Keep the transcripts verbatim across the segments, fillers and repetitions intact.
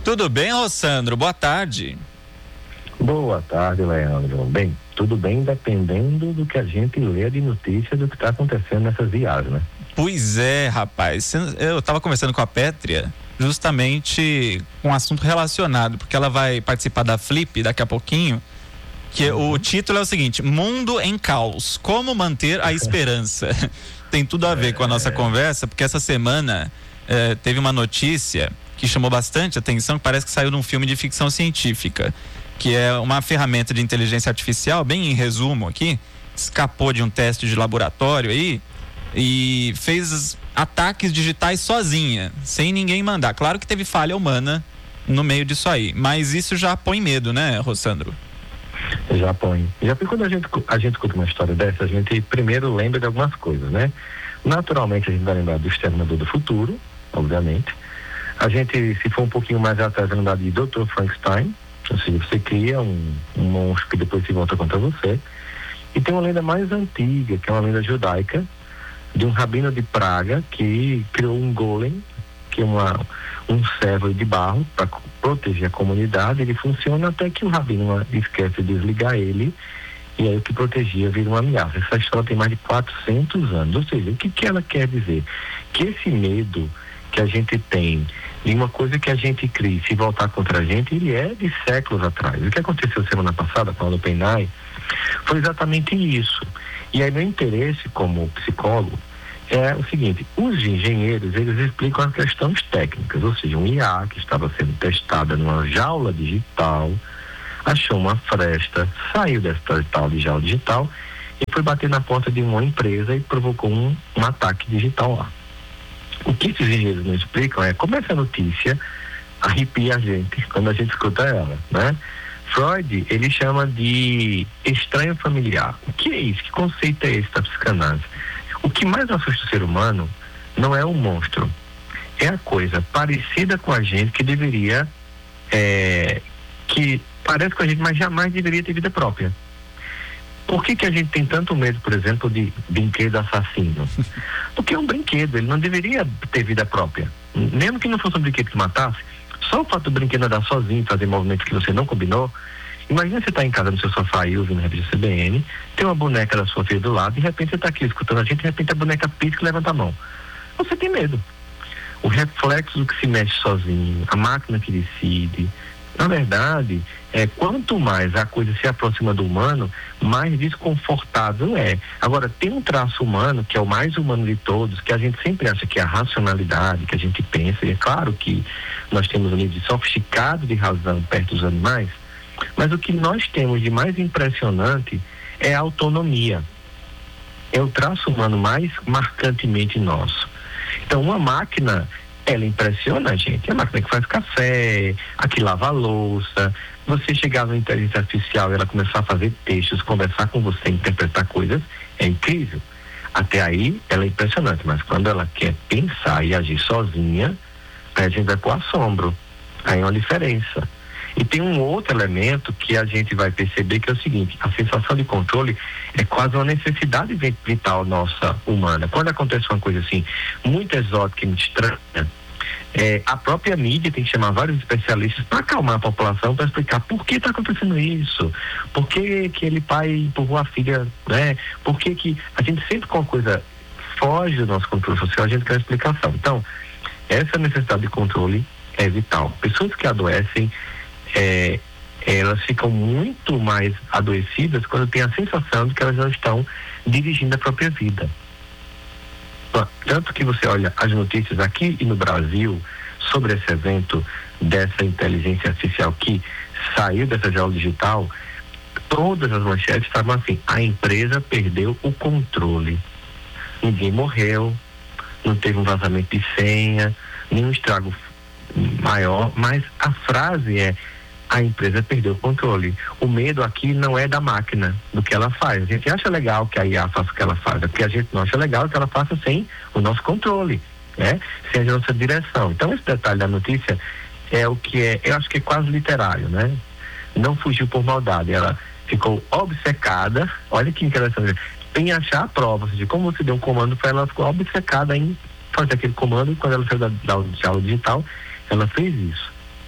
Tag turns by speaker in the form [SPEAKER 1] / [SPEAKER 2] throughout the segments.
[SPEAKER 1] Tudo bem, Rossandro? Boa tarde.
[SPEAKER 2] Boa tarde, Leandro. Bem, tudo bem dependendo do que a gente lê de notícia do que está acontecendo nessas viagens, né?
[SPEAKER 1] Pois é, rapaz. Eu estava conversando com a Pétria justamente com um assunto relacionado, porque ela vai participar da Flip daqui a pouquinho, que uhum. O título é o seguinte: Mundo em Caos, como manter a esperança. Tem tudo a ver com a nossa conversa, porque essa semana eh, teve uma notícia que chamou bastante atenção, que parece que saiu de um filme de ficção científica, que é uma ferramenta de inteligência artificial, bem em resumo aqui, escapou de um teste de laboratório aí e fez ataques digitais sozinha, sem ninguém mandar. Claro que teve falha humana no meio disso aí, mas isso já põe medo, né, Rossandro?
[SPEAKER 2] Já põe. Já porque quando a gente, a gente conta uma história dessa, a gente primeiro lembra de algumas coisas, né? Naturalmente a gente vai lembrar do Exterminador do Futuro, obviamente. A gente, se for um pouquinho mais atrás, vai lembrar de doutor Frankenstein, ou seja, você cria um, um monstro que depois se volta contra você. E tem uma lenda mais antiga, que é uma lenda judaica, de um rabino de Praga que criou um golem, que é uma, um servo de barro para proteger a comunidade. Ele funciona até que o rabino esquece de desligar ele, e aí o que protegia vira uma ameaça. Essa história tem mais de quatrocentos anos. Ou seja, o que, que ela quer dizer? Que esse medo que a gente tem de uma coisa que a gente cria se voltar contra a gente, ele é de séculos atrás. O que aconteceu semana passada com a OpenAI foi exatamente isso. E aí meu interesse como psicólogo é o seguinte: os engenheiros, eles explicam as questões técnicas, ou seja, um I A que estava sendo testada numa jaula digital, achou uma fresta, saiu dessa tal de jaula digital e foi bater na porta de uma empresa e provocou um, um ataque digital lá. O que esses engenheiros não explicam é como essa notícia arrepia a gente quando a gente escuta ela, né? Freud, ele chama de estranho familiar. O que é isso? Que conceito é esse da psicanálise? O que mais assusta o ser humano não é um monstro, é a coisa parecida com a gente que deveria, é, que parece com a gente, mas jamais deveria ter vida própria. Por que que a gente tem tanto medo, por exemplo, de brinquedo assassino? Porque é um brinquedo, ele não deveria ter vida própria. Mesmo que não fosse um brinquedo que matasse, só o fato do brinquedo andar sozinho, fazer movimentos que você não combinou. Imagina você estar em casa no seu sofá aí, ouvindo a revista C B N, tem uma boneca da sua filha do lado, e de repente você está aqui escutando a gente, de repente a boneca pisca e levanta a mão. Você tem medo. O reflexo do que se mexe sozinho, a máquina que decide. Na verdade, é, quanto mais a coisa se aproxima do humano, mais desconfortável é. Agora, tem um traço humano, que é o mais humano de todos, que a gente sempre acha que é a racionalidade, que a gente pensa, e é claro que nós temos um nível de sofisticado de razão perto dos animais, mas o que nós temos de mais impressionante é a autonomia. É o traço humano mais marcantemente nosso. Então, uma máquina, ela impressiona a gente. É a máquina que faz café, a que lava a louça. Você chegar na inteligência artificial e ela começar a fazer textos, conversar com você, interpretar coisas, é incrível. Até aí, ela é impressionante, mas quando ela quer pensar e agir sozinha, aí a gente vai pro assombro. Aí é uma diferença. E tem um outro elemento que a gente vai perceber, que é o seguinte: a sensação de controle é quase uma necessidade vital nossa humana. Quando acontece uma coisa assim, muito exótica e muito estranha, é, a própria mídia tem que chamar vários especialistas para acalmar a população, para explicar por que está acontecendo isso, por que que ele pai empurrou a filha, né? Por que que a gente sempre, com a coisa foge do nosso controle social, a gente quer explicação. Então, essa necessidade de controle é vital. Pessoas que adoecem, É, elas ficam muito mais adoecidas quando tem a sensação de que elas não estão dirigindo a própria vida. Tanto que você olha as notícias aqui e no Brasil sobre esse evento dessa inteligência artificial que saiu dessa jaula digital, todas as manchetes estavam assim: a empresa perdeu o controle. Ninguém morreu, não teve um vazamento de senha, nenhum estrago maior, mas a frase é: a empresa perdeu o controle. O medo aqui não é da máquina, do que ela faz. A gente acha legal que a I A faça o que ela faz, é porque a gente não acha legal que ela faça sem o nosso controle, né? Sem a nossa direção. Então, esse detalhe da notícia é o que é, eu acho que é quase literário, né? Não fugiu por maldade, ela ficou obcecada, olha que interessante, em achar a prova, ou seja, como você deu um comando para ela, ela ficou obcecada em fazer aquele comando, e quando ela saiu da, da aula digital, ela fez isso.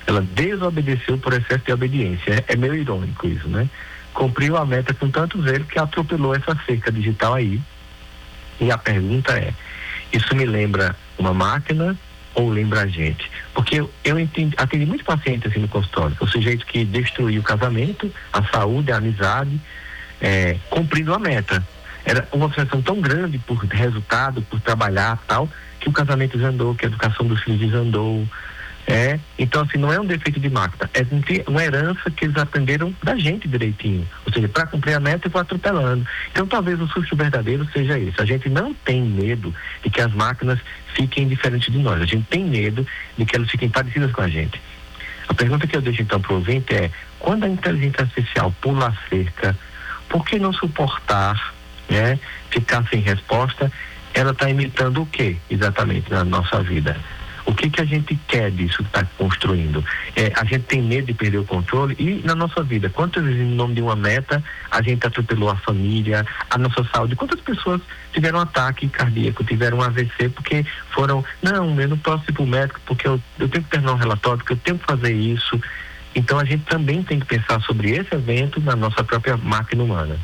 [SPEAKER 2] ela desobedeceu por excesso de obediência. É, é meio irônico isso, né? Cumpriu a meta com tanto zelo que atropelou essa cerca digital aí. E a pergunta é, isso me lembra uma máquina ou lembra a gente? Porque eu, eu entendi, atendi muitos pacientes assim no consultório, o sujeito que destruiu o casamento, a saúde, a amizade, é, cumprindo a meta. Era uma obsessão tão grande por resultado, por trabalhar tal, que o casamento desandou, que a educação dos filhos desandou. É, então, assim, não é um defeito de máquina, é uma herança que eles aprenderam da gente direitinho. Ou seja, para cumprir a meta, eu vou atropelando. Então, talvez o susto verdadeiro seja esse. A gente não tem medo de que as máquinas fiquem diferentes de nós. A gente tem medo de que elas fiquem parecidas com a gente. A pergunta que eu deixo, então, para o ouvinte é, quando a inteligência artificial pula a cerca, por que não suportar, né, ficar sem resposta? Ela está imitando o que exatamente na nossa vida? O que que a gente quer disso que está construindo? É, a gente tem medo de perder o controle e na nossa vida, quantas vezes em nome de uma meta a gente atropelou a família, a nossa saúde? Quantas pessoas tiveram um ataque cardíaco, tiveram um A V C porque foram, não, eu não posso ir para o médico porque eu, eu tenho que terminar um relatório, porque eu tenho que fazer isso. Então a gente também tem que pensar sobre esse evento na nossa própria máquina humana.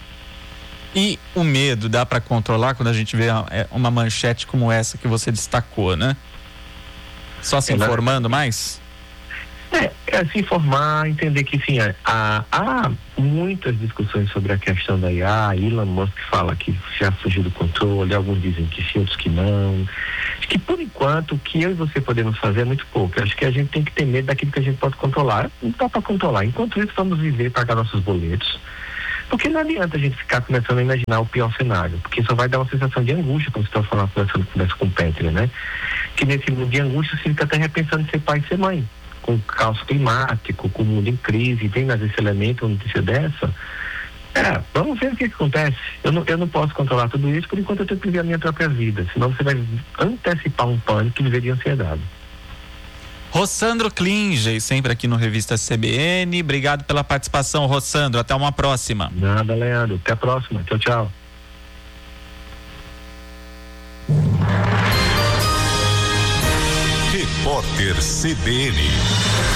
[SPEAKER 1] E o medo dá para controlar quando a gente vê uma manchete como essa que você destacou, né? Só se informando mais?
[SPEAKER 2] É, é se informar, entender que, sim, há, há muitas discussões sobre a questão da I A. Elon Musk fala que já fugiu do controle, alguns dizem que sim, outros que não. Acho que, por enquanto, o que eu e você podemos fazer é muito pouco. Acho que a gente tem que ter medo daquilo que a gente pode controlar. Não dá para controlar. Enquanto isso, vamos viver, pagar nossos boletos. Porque não adianta a gente ficar começando a imaginar o pior cenário, porque só vai dar uma sensação de angústia, como você está falando, conversando, conversa com o Petri, né? Que nesse mundo de angústia você fica até repensando em ser pai e ser mãe, com o caos climático, com o mundo em crise, tem mais esse elemento, uma notícia dessa. É, vamos ver o que, que acontece. Eu não, eu não posso controlar tudo isso, por enquanto eu tenho que viver a minha própria vida, senão você vai antecipar um pânico e viver de ansiedade.
[SPEAKER 1] Rossandro Klinge, sempre aqui no Revista C B N. Obrigado pela participação, Rossandro. Até uma próxima.
[SPEAKER 2] Nada, Leandro. Até a próxima. Tchau, tchau.
[SPEAKER 3] Repórter C B N.